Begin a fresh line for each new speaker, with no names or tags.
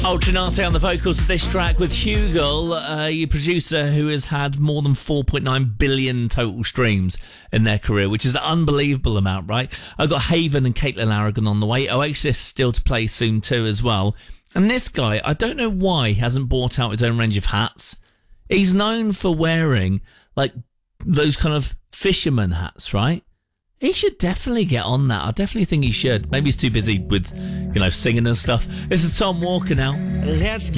Ultranate on the vocals of this track with Hugel, a producer who has had more than 4.9 billion total streams in their career, which is an unbelievable amount, right? I've got Haven and Caitlin Aragon on the way. Oasis still to play soon too as well. And this guy, I don't know why he hasn't bought out his own range of hats. He's known for wearing like those kind of fisherman hats, right? He should definitely get on that. I definitely think he should. Maybe he's too busy with, singing and stuff. This is Tom Walker now.
Let's get